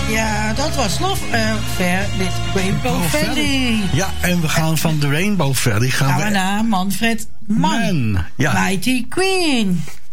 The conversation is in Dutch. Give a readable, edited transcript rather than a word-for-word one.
Ja, dat was Love Affair met Rainbow Valley. Ja, en we gaan van de Rainbow Valley gaan we naar Manfred Mann. Ja. Mighty Queen.